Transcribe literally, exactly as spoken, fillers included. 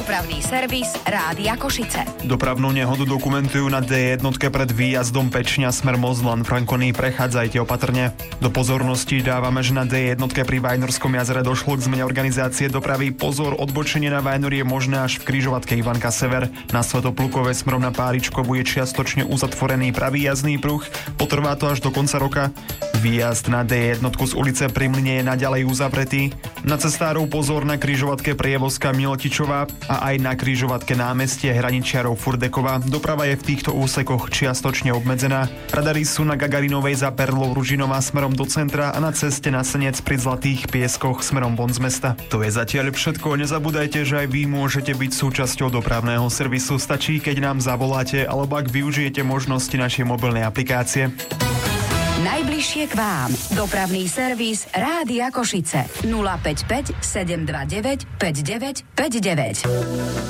Dopravný servis Rádia Košice. Dopravnú nehodu dokumentujú na dé jedna pred výjazdom Pečňa smer Mozlan. Frankoní, prechádzajte opatrne. Do pozornosti dávame, že na dé jedna pri Vajnorskom jazere došlo k zmene organizácie dopravy. Pozor, odbočenie na Vajnor je možné až v križovatke Ivanka Sever. Na Svetoplukové smerom na Páričkovu je čiastočne uzatvorený pravý jazdný pruh. Potrvá to až do konca roka. Výjazd na dé jedna z ulice Pri Mlyne je naďalej uzavretý. Na cestárov pozor na križovatke Prievozka Milotičová a aj na križovatke námestie Hraničiarov Furdekova. Doprava je v týchto úsekoch čiastočne obmedzená. Radary sú na Gagarinovej za Perlou Ružinová smerom do centra a na ceste na Senec pri Zlatých Pieskoch smerom von z mesta. To je zatiaľ všetko. Nezabúdajte, že aj vy môžete byť súčasťou dopravného servisu. Stačí, keď nám zavoláte alebo ak využijete možnosti našej mobilnej aplikácie. Najbližšie k vám. Dopravný servis Rádia Košice. nula päť päť sedem dva deväť päť deväť päť deväť.